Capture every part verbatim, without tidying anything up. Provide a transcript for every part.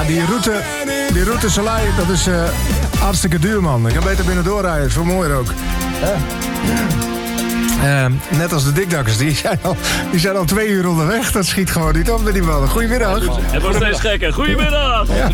die route, die route Salai, dat is uh, hartstikke duur, man. Ik kan beter binnendoor rijden, dat is veel mooier ook. Uh. Uh, net als de dikdakkers, die zijn, al, die zijn al twee uur onderweg. Dat schiet gewoon niet op met die mannen. Goedemiddag. Het wordt steeds gekker. Goedemiddag. Ja.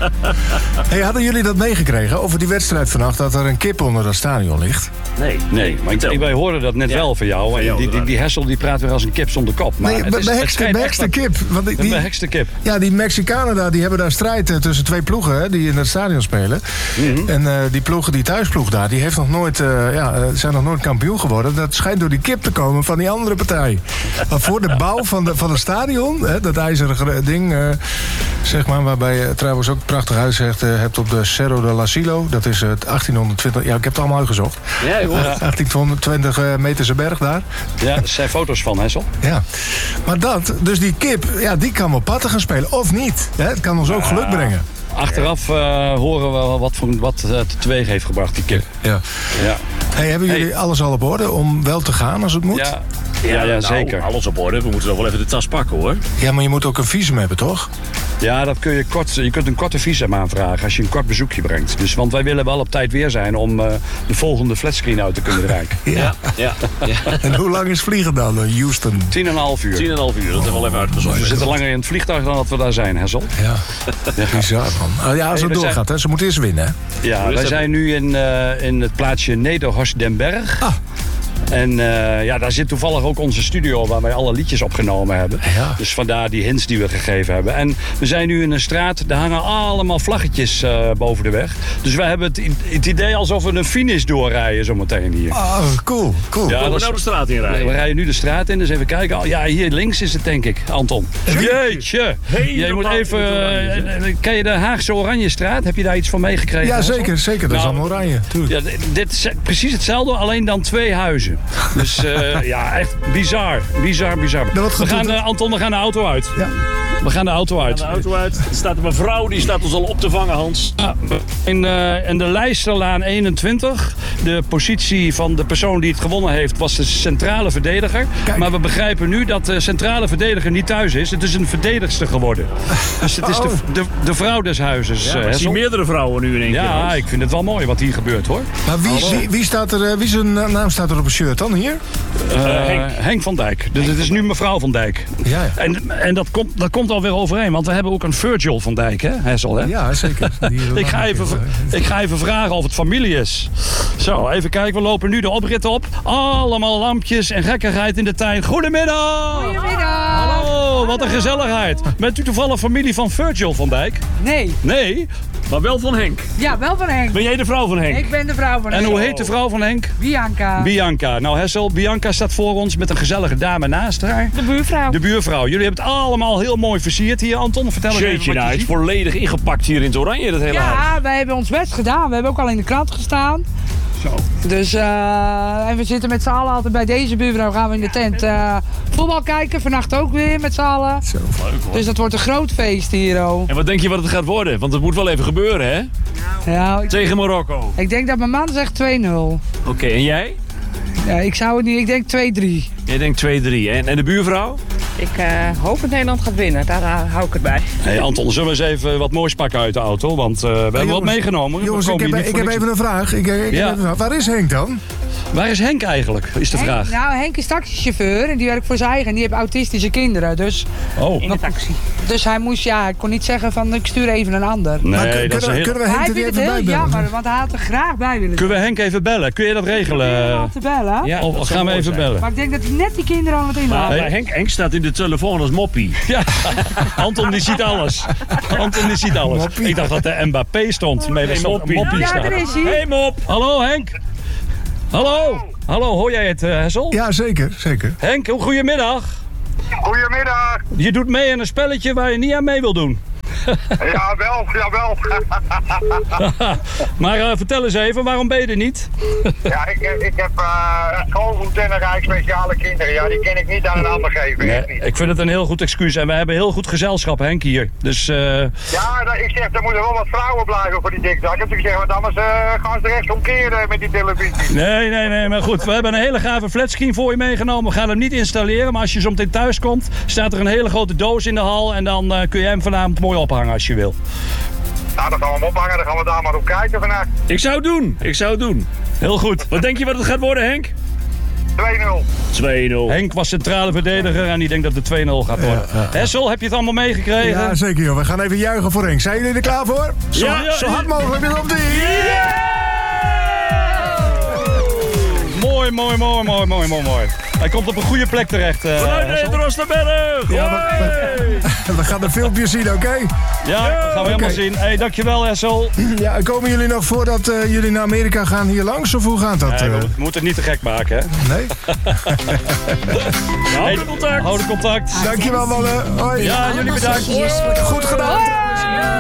Hey, hadden jullie dat meegekregen over die wedstrijd vannacht, dat er een kip onder dat stadion ligt? Nee, nee, maar ik, ik, wij hoorden dat net ja. wel van jou. Van jou die, die, die Hessel die praat weer als een kip zonder kop. Maar nee, het is, behekste, het behekste kip. Want die, die, behekste kip. Ja, die Mexicanen daar, die hebben daar strijd uh, tussen twee ploegen hè, die in het stadion spelen. Mm-hmm. En uh, die ploegen, die thuisploeg daar, die heeft nog nooit, uh, ja, uh, zijn nog nooit kampioen geworden. Dat schijnt door die kip te komen van die andere partij. Maar voor de bouw van, de, van het stadion, hè, dat ijzeren ding, uh, zeg maar, waarbij je trouwens ook een prachtig uitzicht uh, hebt op de Cerro de la Silo. Dat is het uh, achttienhonderdtwintig, ja, ik heb het allemaal uitgezocht. Ja, ik hoor het. achttienhonderdtwintig uh, meterse berg daar. Ja, er zijn foto's van, Hessel. Ja, maar dat, dus die kip, ja, die kan wel patten gaan spelen, of niet. Hè? Het kan ons ook geluk brengen. Achteraf uh, horen we wel wat, wat uh, teweeg heeft gebracht, die kip. Ja. ja. Hey, hebben jullie hey. alles al op orde om wel te gaan als het moet? Ja, ja, ja, ja zeker. Nou, alles op orde. We moeten nog wel even de tas pakken, hoor. Ja, maar je moet ook een visum hebben, toch? Ja, dat kun je, kort, je kunt een korte visum aanvragen als je een kort bezoekje brengt. Dus, want wij willen wel op tijd weer zijn om uh, de volgende flatscreen uit te kunnen bereiken. ja. Ja. Ja. ja. En hoe lang is vliegen dan, Houston? Tien en een half uur. Tien en een half uur, dat hebben we wel even uitgezocht. We zitten langer in het vliegtuig dan dat we daar zijn, Hessel. Ja, ja. Bizar, man. Oh, ja, als het hey, doorgaat, zijn... hè? Ze moeten eerst winnen, hè? Ja, wij zijn nu in, uh, in het plaatsje Nederhorst den Berg. Ah. En uh, ja, daar zit toevallig ook onze studio waar wij alle liedjes opgenomen hebben. Ja. Dus vandaar die hints die we gegeven hebben. En we zijn nu in een straat, daar hangen allemaal vlaggetjes uh, boven de weg. Dus wij hebben het, het idee alsof we een finish doorrijden zometeen hier. Oh, cool, cool. Ja, we nou de straat in rijden? We rijden nu de straat in, dus even kijken. Ja, hier links is het denk ik, Anton. Jeetje! Jij moet even... Uh, ken je de Haagse Oranjestraat? Heb je daar iets van meegekregen? Ja, zeker, zeker. Dat nou, is allemaal oranje. Ja, dit is precies hetzelfde, alleen dan twee huizen. Dus uh, ja, echt bizar. Bizar, bizar. Nou, we gaan, uh, Anton, we gaan de auto uit. Ja. We gaan de auto uit. We gaan de auto uit. Er staat een mevrouw, die staat ons al op te vangen, Hans. Ja, in, uh, in de Leijsterlaan eenentwintig. De positie van de persoon die het gewonnen heeft was de centrale verdediger. Kijk. Maar we begrijpen nu dat de centrale verdediger niet thuis is. Het is een verdedigster geworden. Dus het is de, de, de vrouw des huizes. Ja, ik zie meerdere vrouwen nu in één ja, keer. Ja, ik vind het wel mooi wat hier gebeurt, hoor. Maar wie, wie, wie, staat er, wie zijn naam staat er op een shirt dan hier? Uh, uh, Henk. Henk van Dijk. Dus het is nu mevrouw van Dijk. Ja, ja. En, en dat komt, dat komt alweer overeen, want we hebben ook een Virgil van Dijk, hè, Hessel, hè? Ja, zeker. ik, ga even, ik ga even vragen of het familie is. Zo, even kijken, we lopen nu de oprit op. Allemaal lampjes en gekkigheid in de tuin. Goedemiddag! Goedemiddag! Hallo, wat een gezelligheid. Bent u toevallig familie van Virgil van Dijk? Nee. Nee? Maar wel van Henk? Ja, wel van Henk. Ben jij de vrouw van Henk? Ik ben de vrouw van Henk. En hoe heet de vrouw van Henk? Bianca. Bianca. Nou, Hessel, Bianca staat voor ons met een gezellige dame naast haar. De buurvrouw. De buurvrouw. Jullie hebben het allemaal heel mooi versierd hier, Anton. Vertel eens even wat nou, je het ziet. volledig ingepakt hier in het oranje, dat hele Ja, huis. wij hebben ons best gedaan. We hebben ook al in de krant gestaan. Zo. Dus uh, en we zitten met z'n allen altijd bij deze buurvrouw. Gaan we in de tent uh, voetbal kijken. Vannacht ook weer met z'n allen. Zo leuk, hoor. Dus dat wordt een groot feest hier. Oh. En wat denk je wat het gaat worden? Want het moet wel even gebeuren, hè? Ja, ik, Tegen Marokko. ik denk dat mijn man zegt twee nul. Oké, okay, en jij? Ja, ik zou het niet. Ik denk twee drie. Jij denkt twee drie. En, en de buurvrouw? Ik uh, hoop dat Nederland gaat winnen. Daar uh, hou ik het bij. Hey Anton, zullen we eens even wat moois pakken uit de auto? Want uh, we hey, hebben jongens, wat meegenomen. Jongens, ik heb, ik heb even een vraag. Ik, ik ja. heb een vraag. Waar is Henk dan? Waar is Henk eigenlijk, is de Henk, vraag. Nou, Henk is taxichauffeur en die werkt voor zijn eigen. En die heeft autistische kinderen. Dus, oh. In de taxi. Dus hij moest, ja, ik kon niet zeggen van ik stuur even een ander. Nee, maar kun, dat kunnen, is heel... kunnen we Henk er even bij bellen? Hij vindt het heel jammer, want hij had er graag bij willen. Kunnen we Henk even bellen? Kun je dat regelen? Om te bellen. Ja, of gaan we even zijn. bellen? Maar ik denk dat hij net die kinderen al meteen Maar, had. maar Henk, Henk staat in de telefoon als moppie. Ja, Anton die ziet alles. Anton die ziet alles. Moppie. Ik dacht dat de Mbappé stond. Maar Nee, moppie. moppie Ja, staat. daar is hij. Hey mop! Hallo Henk. Hallo. Hallo, hoor jij het, uh, Hessel? Ja, zeker, zeker. Henk, goedemiddag. Goedemiddag. Je doet mee aan een spelletje waar je niet aan mee wil doen. Jawel, jawel. Maar uh, vertel eens even, waarom ben je er niet? Ja, ik, ik heb uh, schoolvoetballerij speciale kinderen. Ja, die kan ik niet aan een ander geven. Nee, echt niet. ik vind het een heel goed excuus en we hebben heel goed gezelschap, Henk, hier. Dus, uh... Ja, dat, ik zeg, er moeten wel wat vrouwen blijven voor die dikdakkers. Ik zeg, want anders uh, gaan ze rechts omkeren met die televisie. Nee, nee, nee, maar goed. We hebben een hele gave flatscreen voor je meegenomen. We gaan hem niet installeren, maar als je zo meteen thuis komt, staat er een hele grote doos in de hal en dan uh, kun je hem vanavond mooi opnemen. ophangen als je wil. Nou, dan gaan we hem ophangen, dan gaan we daar maar op kijken vannacht. Ik zou het doen, ik zou het doen. Heel goed. Wat denk je wat het gaat worden, Henk? twee nul. twee nul. Henk was centrale verdediger en die denkt dat het twee nul gaat worden. Ja, ja. Hessel, heb je het allemaal meegekregen? Ja, zeker joh. We gaan even juichen voor Henk. Zijn jullie er klaar voor? Zo, Ja. zo hard mogelijk weer op die. Mooi, mooi, mooi, mooi, mooi, mooi, mooi. Hij komt op een goede plek terecht. Uh, Vanuit Hessel. Neder-Oosterberg! Ja, we, we gaan een filmpje zien, oké? Ja, dat gaan we helemaal zien. Hey, dankjewel Hessel. Ja, en komen jullie nog voordat uh, jullie naar Amerika gaan hier langs? Of hoe gaat dat? Nee, uh? we moeten het niet te gek maken, hè? Nee? Hou de contact! Hou de contact. Dankjewel mannen. Hoi. Ja, jullie bedankt. Goed gedaan. Hoi!